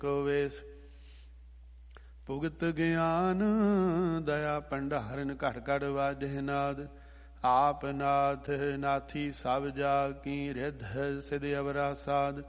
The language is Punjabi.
ਕੋ ਵੇਸ। ਭੁਗਤ ਗਿਆਨ ਦਇਆ ਭੰਡਾਰਨ ਘਟ ਘਟ ਵਾਜਹਿ ਨਾਦ। ਆਪ ਨਾਥ ਨਾਥੀ ਸਭ ਜਾ ਕੀ ਰਿਧ ਸਿਧ ਅਵਰਾ ਸਾਧ।